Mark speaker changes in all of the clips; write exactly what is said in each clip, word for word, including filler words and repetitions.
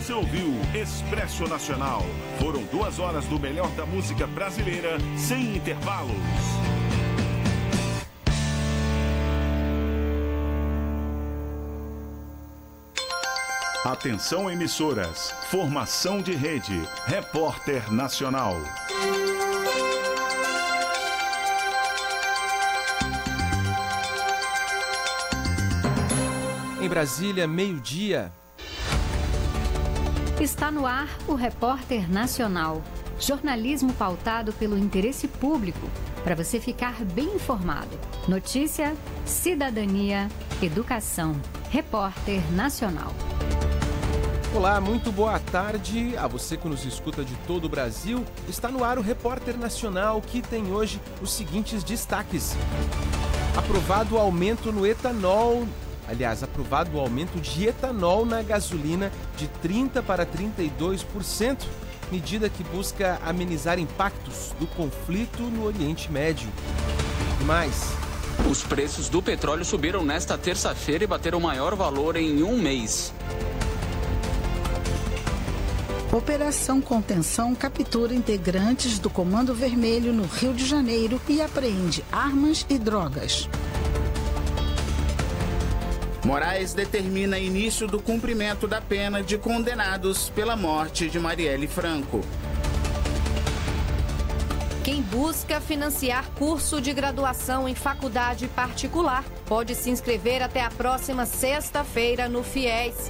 Speaker 1: Você ouviu Expresso Nacional. Foram duas horas do melhor da música brasileira, sem intervalos. Atenção, emissoras. Formação de rede. Repórter Nacional.
Speaker 2: Em Brasília, meio-dia.
Speaker 3: Está no ar o Repórter Nacional. Jornalismo pautado pelo interesse público, para você ficar bem informado. Notícia, cidadania, educação. Repórter Nacional.
Speaker 2: Olá, muito boa tarde a você que nos escuta de todo o Brasil. Está no ar o Repórter Nacional, que tem hoje os seguintes destaques. Aprovado o aumento no etanol... Aliás, aprovado o aumento de etanol na gasolina de trinta por cento para trinta e dois por cento, medida que busca amenizar impactos do conflito no Oriente Médio. E mais...
Speaker 4: Os preços do petróleo subiram nesta terça-feira e bateram o maior valor em um mês.
Speaker 5: Operação Contenção captura integrantes do Comando Vermelho no Rio de Janeiro e apreende armas e drogas.
Speaker 6: Moraes determina início do cumprimento da pena de condenados pela morte de Marielle Franco.
Speaker 7: Quem busca financiar curso de graduação em faculdade particular pode se inscrever até a próxima sexta-feira no FIES.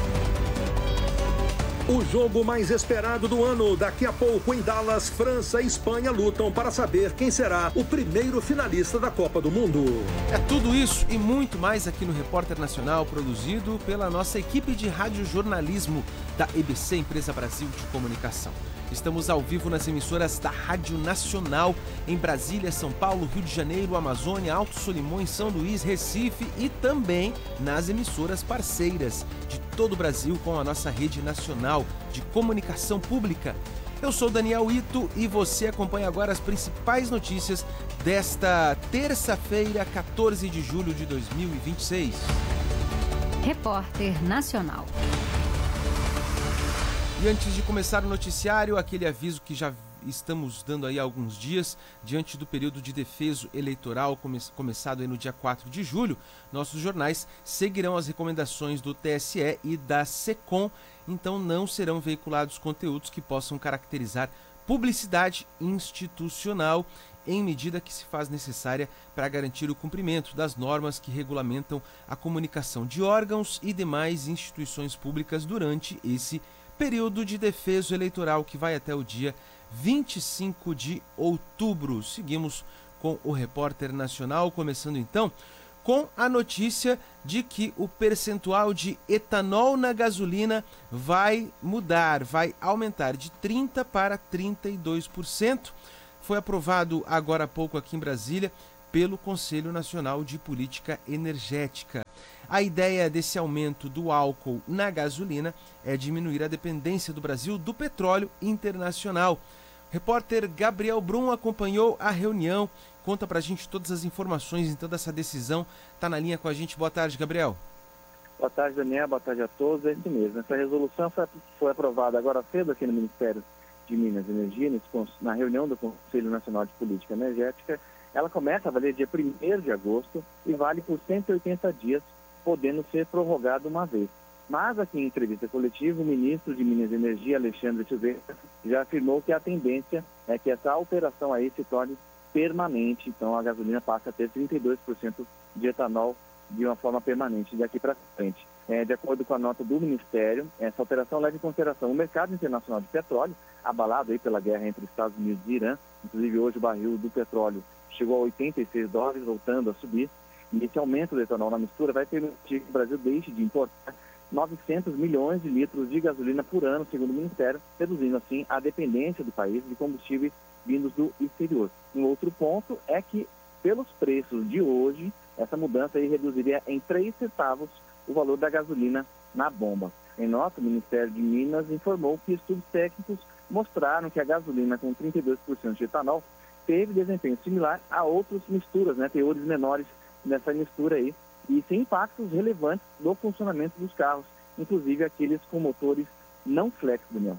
Speaker 8: O jogo mais esperado do ano. Daqui a pouco em Dallas, França e Espanha lutam para saber quem será o primeiro finalista da Copa do Mundo.
Speaker 2: É tudo isso e muito mais aqui no Repórter Nacional, produzido pela nossa equipe de radiojornalismo da E B C, Empresa Brasil de Comunicação. Estamos ao vivo nas emissoras da Rádio Nacional em Brasília, São Paulo, Rio de Janeiro, Amazônia, Alto Solimões, São Luís, Recife e também nas emissoras parceiras de todo o Brasil com a nossa rede nacional de comunicação pública. Eu sou Daniel Ito e você acompanha agora as principais notícias desta terça-feira, quatorze de julho de dois mil e vinte e seis.
Speaker 3: Repórter Nacional.
Speaker 2: E antes de começar o noticiário, aquele aviso que já estamos dando aí há alguns dias, diante do período de defeso eleitoral come- começado aí no dia quatro de julho, nossos jornais seguirão as recomendações do T S E e da SECOM, então não serão veiculados conteúdos que possam caracterizar publicidade institucional, em medida que se faz necessária para garantir o cumprimento das normas que regulamentam a comunicação de órgãos e demais instituições públicas durante esse período de defeso eleitoral que vai até o dia vinte e cinco de outubro. Seguimos com o Repórter Nacional, começando então com a notícia de que o percentual de etanol na gasolina vai mudar, vai aumentar de trinta por cento para trinta e dois por cento. Foi aprovado agora há pouco aqui em Brasília pelo Conselho Nacional de Política Energética. A ideia desse aumento do álcool na gasolina é diminuir a dependência do Brasil do petróleo internacional. O repórter Gabriel Brum acompanhou a reunião. Conta pra gente todas as informações então dessa decisão. Tá na linha com a gente. Boa tarde, Gabriel.
Speaker 9: Boa tarde, Daniel. Boa tarde a todos. É isso mesmo. Essa resolução foi, foi aprovada agora cedo aqui no Ministério de Minas e Energia, nesse, na reunião do Conselho Nacional de Política Energética. Ela começa a valer dia primeiro de agosto e vale por cento e oitenta dias, podendo ser prorrogado uma vez. Mas aqui em entrevista coletiva, o ministro de Minas e Energia, Alexandre Silveira, já afirmou que a tendência é que essa alteração aí se torne permanente. Então a gasolina passa a ter trinta e dois por cento de etanol de uma forma permanente daqui para frente. É, de acordo com a nota do Ministério, essa alteração leva em consideração o mercado internacional de petróleo, abalado aí pela guerra entre Estados Unidos e Irã. Inclusive hoje o barril do petróleo chegou a oitenta e seis dólares, voltando a subir. E esse aumento do etanol na mistura vai permitir que o Brasil deixe de importar novecentos milhões de litros de gasolina por ano, segundo o Ministério, reduzindo assim a dependência do país de combustíveis vindos do exterior. Um outro ponto é que, pelos preços de hoje, essa mudança aí reduziria em três centavos o valor da gasolina na bomba. Em nota, o Ministério de Minas informou que estudos técnicos mostraram que a gasolina com trinta e dois por cento de etanol teve desempenho similar a outras misturas, né, teores menores nessa mistura aí, e sem impactos relevantes no funcionamento dos carros, inclusive aqueles com motores não flex, Daniel.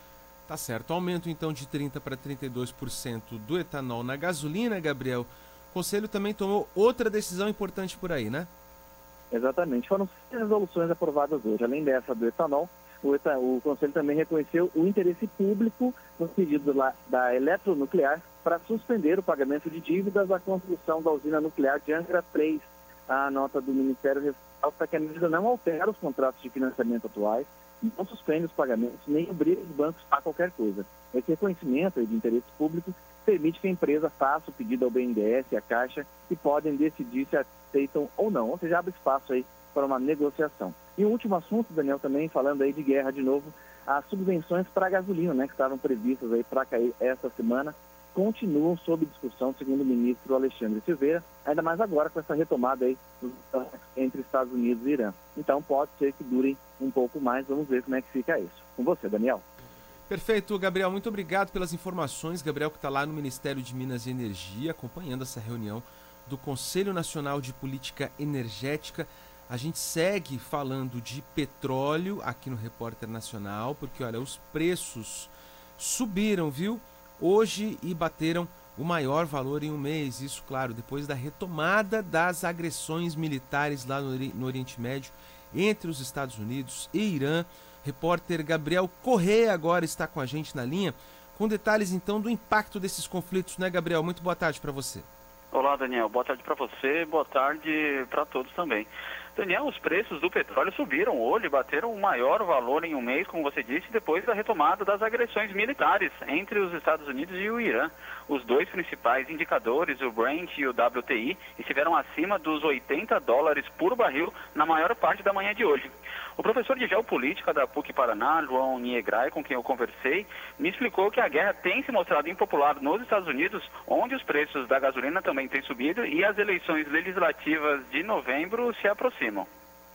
Speaker 2: Tá certo. Aumento então de trinta por cento para trinta e dois por cento do etanol na gasolina, Gabriel. O Conselho também tomou outra decisão importante por aí, né?
Speaker 9: Exatamente. Foram seis resoluções aprovadas hoje. Além dessa do etanol, o, eta... o Conselho também reconheceu o interesse público no pedido lá da Eletronuclear para suspender o pagamento de dívidas da construção da usina nuclear de Angra três. A nota do Ministério ressalta que a medida não altera os contratos de financiamento atuais, não suspende os pagamentos, nem obriga os bancos a qualquer coisa. Esse reconhecimento de interesse público permite que a empresa faça o pedido ao B N D E S e à Caixa e podem decidir se aceitam ou não, ou seja, abre espaço aí para uma negociação. E o último assunto, Daniel, também falando aí de guerra de novo, as subvenções para a gasolina, né, que estavam previstas aí para cair esta semana, continuam sob discussão, segundo o ministro Alexandre Silveira, ainda mais agora com essa retomada aí entre Estados Unidos e Irã. Então pode ser que durem um pouco mais, vamos ver como é que fica isso. Com você, Daniel.
Speaker 2: Perfeito, Gabriel, muito obrigado pelas informações. Gabriel que está lá no Ministério de Minas e Energia, acompanhando essa reunião do Conselho Nacional de Política Energética. A gente segue falando de petróleo aqui no Repórter Nacional, porque olha, os preços subiram, viu? Hoje e bateram o maior valor em um mês, isso claro, depois da retomada das agressões militares lá no, no Oriente Médio entre os Estados Unidos e Irã. Repórter Gabriel Corrêa agora está com a gente na linha, com detalhes então do impacto desses conflitos, né, Gabriel? Muito boa tarde para você.
Speaker 10: Olá, Daniel, boa tarde para você, boa tarde para todos também. Daniel, os preços do petróleo subiram hoje, bateram o maior valor em um mês, como você disse, depois da retomada das agressões militares entre os Estados Unidos e o Irã. Os dois principais indicadores, o Brent e o W T I, estiveram acima dos oitenta dólares por barril na maior parte da manhã de hoje. O professor de geopolítica da P U C Paraná, João Niegrai, com quem eu conversei, me explicou que a guerra tem se mostrado impopular nos Estados Unidos, onde os preços da gasolina também têm subido e as eleições legislativas de novembro se aproximam.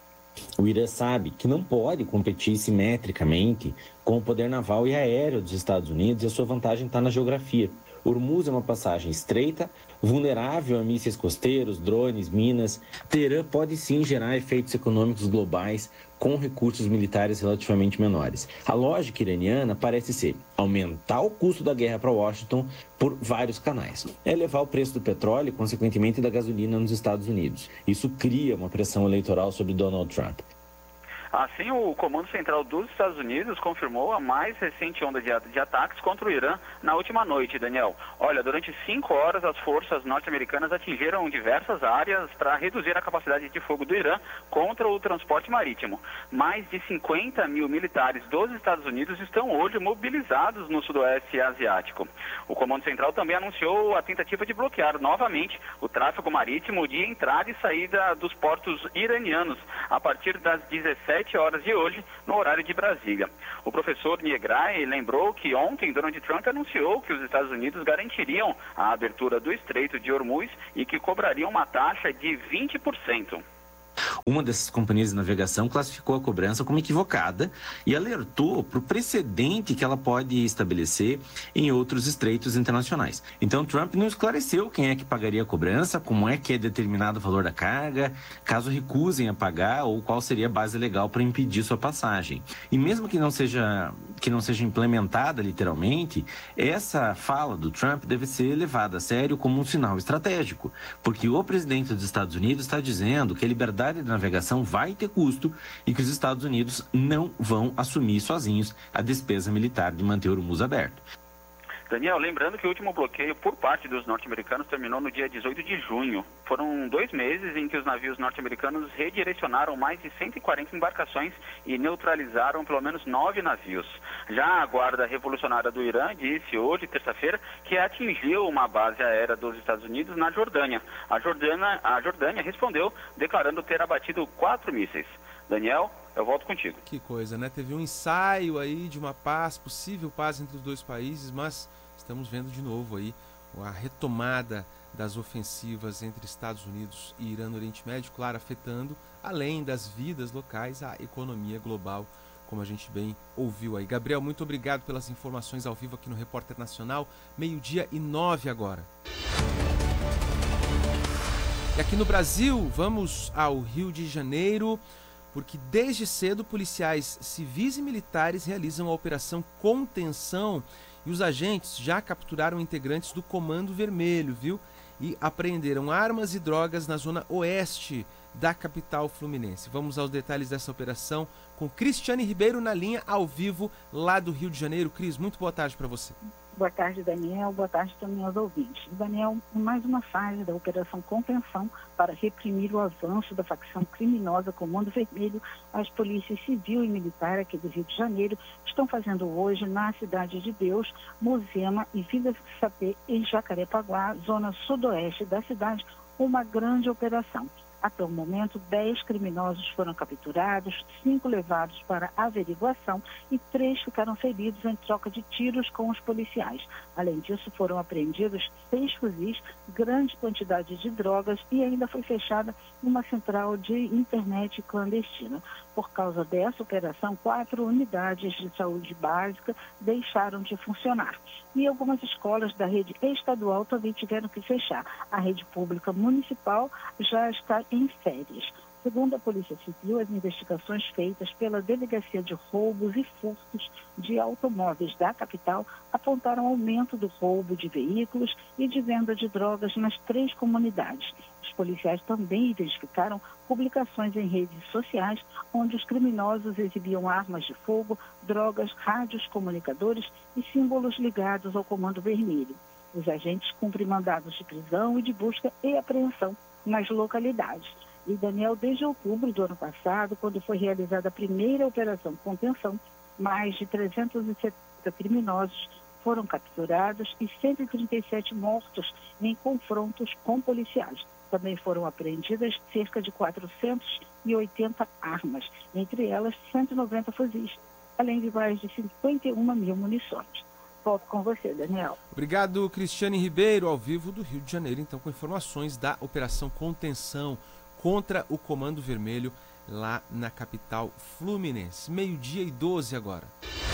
Speaker 11: O Irã sabe que não pode competir simetricamente com o poder naval e aéreo dos Estados Unidos e a sua vantagem está na geografia. Hormuz é uma passagem estreita, vulnerável a mísseis costeiros, drones, minas. Teherã pode sim gerar efeitos econômicos globais com recursos militares relativamente menores. A lógica iraniana parece ser aumentar o custo da guerra para Washington por vários canais. É elevar o preço do petróleo e, consequentemente, da gasolina nos Estados Unidos. Isso cria uma pressão eleitoral sobre Donald Trump.
Speaker 10: Assim, o Comando Central dos Estados Unidos confirmou a mais recente onda de, de ataques contra o Irã na última noite, Daniel. Olha, durante cinco horas as forças norte-americanas atingiram diversas áreas para reduzir a capacidade de fogo do Irã contra o transporte marítimo. Mais de cinquenta mil militares dos Estados Unidos estão hoje mobilizados no sudoeste asiático. O Comando Central também anunciou a tentativa de bloquear novamente o tráfego marítimo de entrada e saída dos portos iranianos a partir das dezessete horas de hoje, no horário de Brasília. O professor Niegrai lembrou que ontem Donald Trump anunciou que os Estados Unidos garantiriam a abertura do Estreito de Hormuz e que cobrariam uma taxa de vinte por cento.
Speaker 11: Uma dessas companhias de navegação classificou a cobrança como equivocada e alertou para o precedente que ela pode estabelecer em outros estreitos internacionais. Então, Trump não esclareceu quem é que pagaria a cobrança, como é que é determinado o valor da carga, caso recusem a pagar ou qual seria a base legal para impedir sua passagem. E mesmo que não seja, que não seja implementada literalmente, essa fala do Trump deve ser levada a sério como um sinal estratégico, porque o presidente dos Estados Unidos está dizendo que a liberdade de navegação vai ter custo e que os Estados Unidos não vão assumir sozinhos a despesa militar de manter o Hormuz aberto.
Speaker 10: Daniel, lembrando que o último bloqueio por parte dos norte-americanos terminou no dia dezoito de junho. Foram dois meses em que os navios norte-americanos redirecionaram mais de cento e quarenta embarcações e neutralizaram pelo menos nove navios. Já a Guarda Revolucionária do Irã disse hoje, terça-feira, que atingiu uma base aérea dos Estados Unidos na Jordânia. A Jordânia, a Jordânia respondeu declarando ter abatido quatro mísseis. Daniel, eu volto contigo.
Speaker 2: Que coisa, né? Teve um ensaio aí de uma paz, possível paz entre os dois países, mas estamos vendo de novo aí a retomada das ofensivas entre Estados Unidos e Irã no Oriente Médio, claro, afetando, além das vidas locais, a economia global, como a gente bem ouviu aí. Gabriel, muito obrigado pelas informações ao vivo aqui no Repórter Nacional, meio-dia e nove agora. E aqui no Brasil, vamos ao Rio de Janeiro, porque desde cedo policiais civis e militares realizam a operação contenção e os agentes já capturaram integrantes do Comando Vermelho, viu? E apreenderam armas e drogas na zona oeste da capital fluminense. Vamos aos detalhes dessa operação com Cristiane Ribeiro na linha ao vivo lá do Rio de Janeiro. Cris, muito boa tarde para você.
Speaker 5: Boa tarde, Daniel. Boa tarde também aos ouvintes. Daniel, mais uma fase da Operação Contenção para reprimir o avanço da facção criminosa Comando Vermelho. As polícias civil e militar aqui do Rio de Janeiro estão fazendo hoje na Cidade de Deus, Moema e Vila Sapê, em Jacarepaguá, zona sudoeste da cidade, uma grande operação. Até o momento, dez criminosos foram capturados, cinco levados para averiguação e três ficaram feridos em troca de tiros com os policiais. Além disso, foram apreendidos seis fuzis, grande quantidade de drogas e ainda foi fechada uma central de internet clandestina. Por causa dessa operação, quatro unidades de saúde básica deixaram de funcionar. E algumas escolas da rede estadual também tiveram que fechar. A rede pública municipal já está em férias. Segundo a Polícia Civil, as investigações feitas pela Delegacia de Roubos e Furtos de Automóveis da capital apontaram aumento do roubo de veículos e de venda de drogas nas três comunidades. Os policiais também identificaram publicações em redes sociais onde os criminosos exibiam armas de fogo, drogas, rádios comunicadores e símbolos ligados ao Comando Vermelho. Os agentes cumprem mandados de prisão e de busca e apreensão nas localidades. E, Daniel, desde outubro do ano passado, quando foi realizada a primeira operação de contenção, mais de trezentos e setenta criminosos foram capturados e cento e trinta e sete mortos em confrontos com policiais. Também foram apreendidas cerca de quatrocentas e oitenta armas, entre elas cento e noventa fuzis, além de mais de cinquenta e uma mil munições. Volto com você, Daniel.
Speaker 2: Obrigado, Cristiane Ribeiro, ao vivo do Rio de Janeiro, então, com informações da Operação Contenção contra o Comando Vermelho lá na capital fluminense. Meio-dia e doze agora.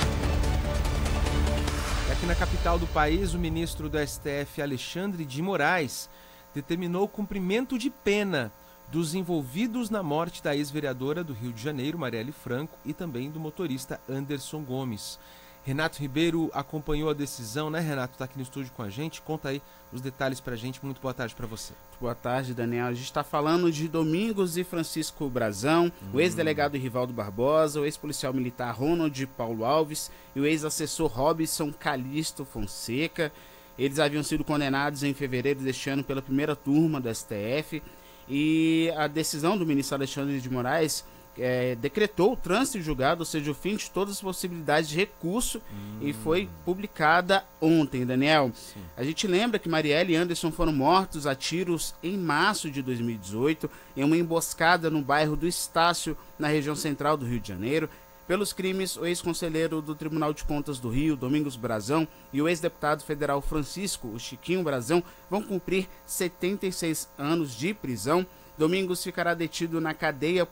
Speaker 2: E aqui na capital do país, o ministro do S T F, Alexandre de Moraes, determinou o cumprimento de pena dos envolvidos na morte da ex-vereadora do Rio de Janeiro, Marielle Franco, e também do motorista Anderson Gomes. Renato Ribeiro acompanhou a decisão, né, Renato? Está aqui no estúdio com a gente. Conta aí os detalhes para a gente. Muito boa tarde para você.
Speaker 6: Boa tarde, Daniel. A gente está falando de Domingos e Francisco Brazão, hum. o ex-delegado Rivaldo Barbosa, o ex-policial militar Ronald Paulo Alves e o ex-assessor Robson Calixto Fonseca. Eles haviam sido condenados em fevereiro deste ano pela primeira turma do S T F e a decisão do ministro Alexandre de Moraes É, decretou o trânsito julgado, ou seja, o fim de todas as possibilidades de recurso hum. e foi publicada ontem, Daniel. Sim. A gente lembra que Marielle e Anderson foram mortos a tiros em março de dois mil e dezoito em uma emboscada no bairro do Estácio, na região central do Rio de Janeiro. Pelos crimes, o ex-conselheiro do Tribunal de Contas do Rio, Domingos Brazão, e o ex-deputado federal Francisco, o Chiquinho Brazão, vão cumprir setenta e seis anos de prisão. Domingos ficará detido na cadeia